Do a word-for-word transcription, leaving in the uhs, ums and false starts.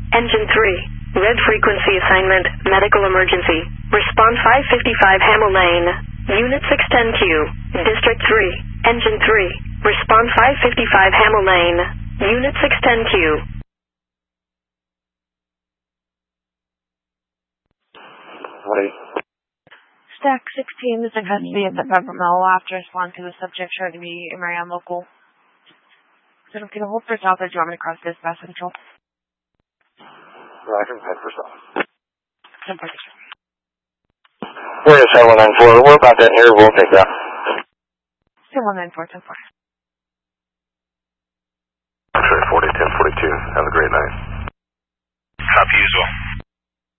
Engine three. Red frequency assignment, medical emergency. Response five fifty-five Hamel Lane. Unit six ten Q. District three. Engine three. Response five fifty-five Hamel Lane. Unit six ten Q. What? Stack sixteen is in custody at the Peppermill. Will have to respond to the subject sure to be in Marion local. So can I hold for south or do you want me to cross dispatch control? I can head for south. We're at seven one nine four. We're about that here. We'll take that. seven one nine four, ten four. X-ray forty, ten forty-two. Have a great night. Copy usual.